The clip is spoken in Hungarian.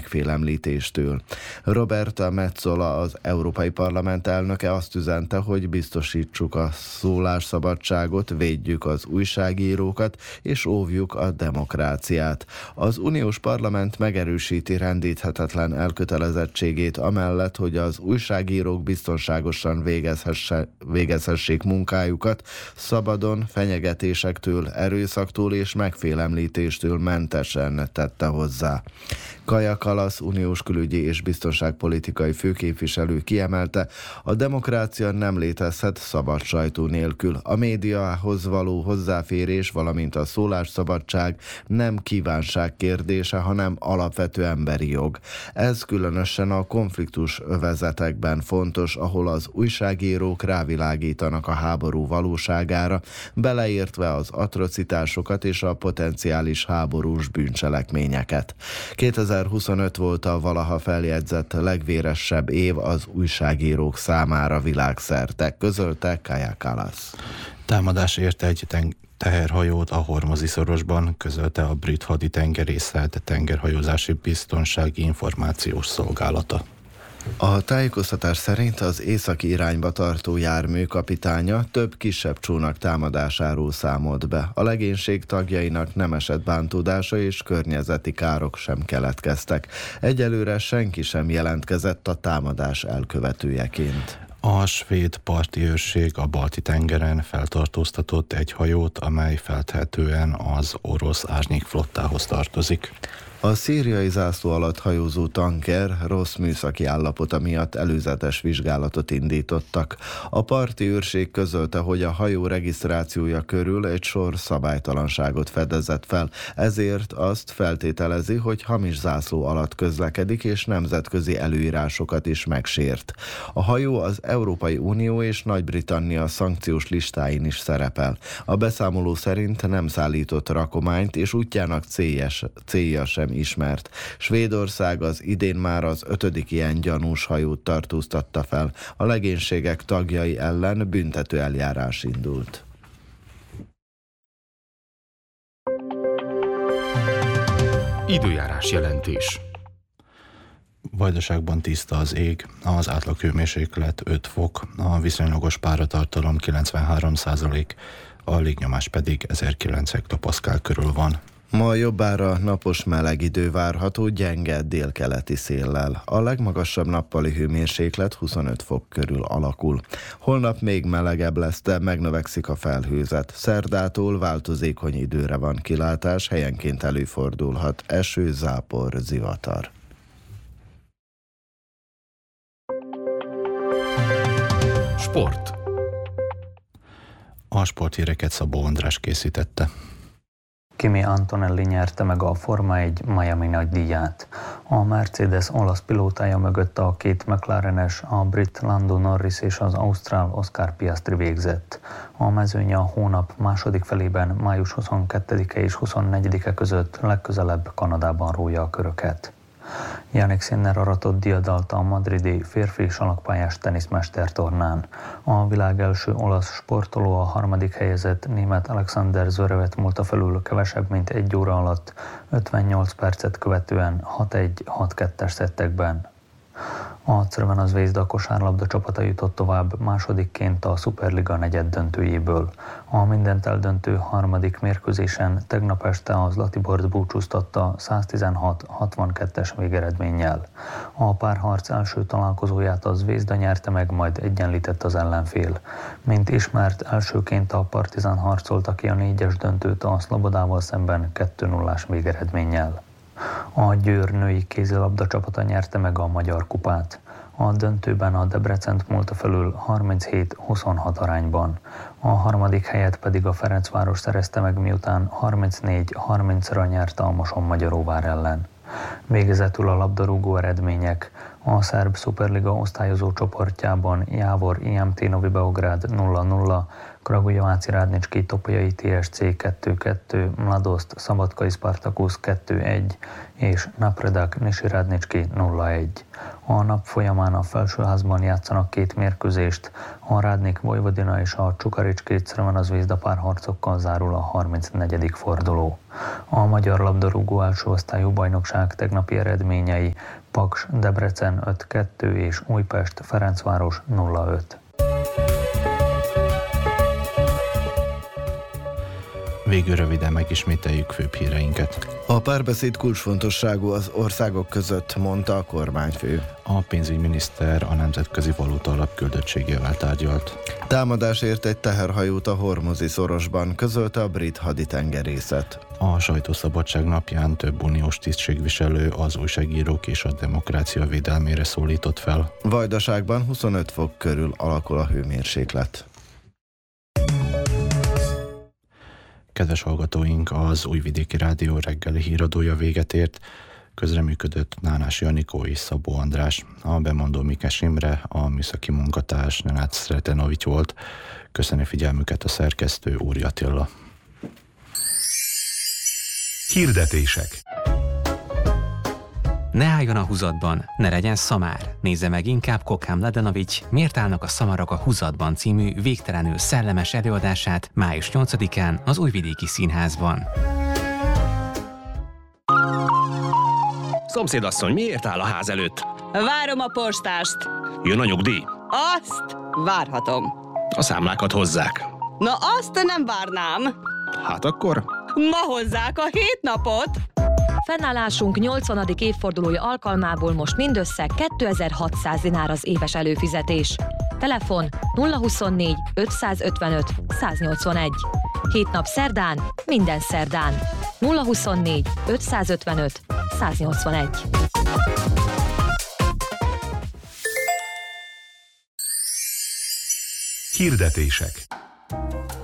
megfélemlítéstől. Roberta Metsola, az Európai Parlament elnöke azt üzente, hogy biztosítsuk a szólásszabadságot, védjük az újságírókat és óvjuk a demokráciát. Az uniós parlament megerősíti rendíthetetlen elkötelezettségét amellett, hogy az újságírók biztonságosan végezhessék munkájukat, szabadon, fenyegetésektől, erőszaktól és megfélemlítéstől mentesen, tette hozzá. Kaja Kallas uniós külügyi és biztonságpolitikai főképviselő kiemelte, a demokrácia nem létezhet szabad sajtó nélkül. A médiához való hozzáférés, valamint a szólásszabadság nem kívánság kérdése, hanem alapvető emberi jog. Ez különösen a konfliktus övezetekben fontos, ahol az újságírók rávilágítanak a háború valóságára, beleértve az atrocitásokat és a potenciális háborús bűncselekményeket. 2025 volt a valaha feljegyzett legvéresebb év az újságírók számára világszerte, közölte Kaja Kallas. Támadás érte egy teherhajót a Hormuzi szorosban, közölte a brit haditengerészet tengerhajózási biztonsági információs szolgálata. A tájékoztatás szerint az északi irányba tartó jármű kapitánya több kisebb csónak támadásáról számolt be. A legénység tagjainak nem esett bántódása és környezeti károk sem keletkeztek. Egyelőre senki sem jelentkezett a támadás elkövetőjeként. A svéd parti őrség a Balti-tengeren feltartóztatott egy hajót, amely feltehetően az orosz árnyék flottához tartozik. A szíriai zászló alatt hajózó tanker rossz műszaki állapota miatt előzetes vizsgálatot indítottak. A parti őrség közölte, hogy a hajó regisztrációja körül egy sor szabálytalanságot fedezett fel, ezért azt feltételezi, hogy hamis zászló alatt közlekedik és nemzetközi előírásokat is megsért. A hajó az Európai Unió és Nagy-Britannia szankciós listáin is szerepel. A beszámoló szerint nem szállított rakományt és útjának célja sem ismert. Svédország az idén már az 5. ilyen gyanús hajót tartóztatta fel. A legénységek tagjai ellen büntető eljárás indult. Időjárás jelentés. Vajdaságban tiszta az ég, az átlaghőmérséklet 5 fok, a viszonylagos páratartalom 93%, a légnyomás pedig 1009 hektopaszkál körül van. Ma jobbára napos meleg idő várható gyenge délkeleti széllel. A legmagasabb nappali hőmérséklet 25 fok körül alakul. Holnap még melegebb lesz, de megnövekszik a felhőzet. Szerdától változékony időre van kilátás, helyenként előfordulhat eső, zápor, zivatar. Sport. A sporthíreket Szabó András készítette. Kimi Antonelli nyerte meg a Forma 1 Miami nagydíját. A Mercedes olasz pilótája mögött a két McLarenes, a brit Lando Norris és az ausztrál Oscar Piastri végzett. A mezőny a hónap második felében, május 22-e és 24-e között legközelebb Kanadában rója a köröket. Jannik Sinner aratott diadalt a madridi férfi salakpályás teniszmestertornán. A világ első olasz sportoló, a harmadik helyezett német Alexander Zverevet múlta felül kevesebb mint 1 óra alatt, 58 percet követően 6-1-6-2-es szettekben. A Crvena Zvezda kosárlabda csapata jutott tovább másodikként a Superliga negyeddöntőjéből. A mindent eldöntő harmadik mérkőzésen tegnap este a Zlatibort búcsúztatta 116-62-es végeredménnyel. A párharc első találkozóját a Zvezda nyerte meg, majd egyenlített az ellenfél. Mint ismert, elsőként a Partizan harcolta ki a 4-es döntőt a Szlobodával szemben 2-0-ás végeredménnyel. A Győr női kézilabda csapata nyerte meg a Magyar Kupát. A döntőben a Debrecent múlta felül 37-26 arányban. A harmadik helyet pedig a Ferencváros szerezte meg, miután 34-30-ra nyerte a Mosonmagyaróvár ellen. Végezetül a labdarúgó eredmények. A szerb Szuperliga osztályozó csoportjában Jávor IMT Novi Beograd 0-0, Kragujeváci Rádnicski Topolyai TSC 2-2, Mladost Szabadkai Spartakusz 2-1 és Napredak Nisirádnicski 0-1. A nap folyamán a felsőházban játszanak 2 mérkőzést, a Rádnik Vojvodina és a Csukaricsky Crvena Zvezda párharcokkal zárul a 34. forduló. A magyar labdarúgó első osztályú bajnokság tegnapi eredményei: Paks Debrecen 5-2 és Újpest Ferencváros 0-5. Végül röviden megismételjük főbb híreinket. A párbeszéd kulcsfontosságú az országok között, mondta a kormányfő. A pénzügyminiszter a Nemzetközi Valuta Alap küldöttségével tárgyalt. Támadás ért egy teherhajót a Hormuzi szorosban, közölte a brit haditengerészet. A sajtószabadság napján több uniós tisztségviselő az újságírók és a demokrácia védelmére szólított fel. Vajdaságban 25 fok körül alakul a hőmérséklet. Kedves hallgatóink, az Újvidéki Rádió reggeli híradója véget ért. Közreműködött Nánás Janikó és Szabó András. A bemondó Mikes Imre, a műszaki munkatárs Nenát Sretenovics volt. Köszönöm figyelmüket a szerkesztő Úri Attila. Hirdetések. Ne álljon a húzatban, ne legyen szamár. Nézze meg inkább Kokám Ladanovics Miért állnak a szamarak a húzatban című végtelenül szellemes előadását május 8-án az Újvidéki Színházban. Szomszédasszony, miért áll a ház előtt? Várom a postást. Jön a nyugdíj? Azt várhatom. A számlákat hozzák. Na azt nem várnám. Hát akkor? Ma hozzák a 7 napot. Fennállásunk 80. évfordulója alkalmából most mindössze 2600 dinár az éves előfizetés. Telefon 024 555 181. 7 nap szerdán, minden szerdán. 024 555 181. Hirdetések.